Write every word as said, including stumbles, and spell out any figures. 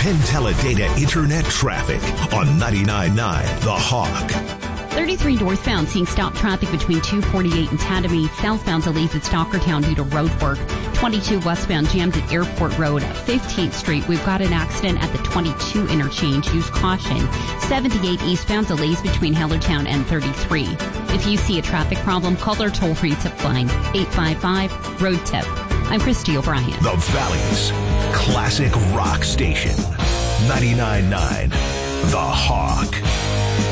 Penn Teledata Internet traffic on ninety-nine point nine The Hawk. thirty-three northbound seeing stop traffic between two forty-eight and Tatamy. Southbound delays at Stockertown due to road work. twenty-two westbound jammed at Airport Road. fifteenth Street, we've got an accident at the twenty-two interchange. Use caution. seventy-eight eastbound delays between Hellertown and thirty-three. If you see a traffic problem, call our toll-free tip line, eight five five, road tip. I'm Christy O'Brien. The Valley's classic rock station, ninety-nine point nine The Hawk.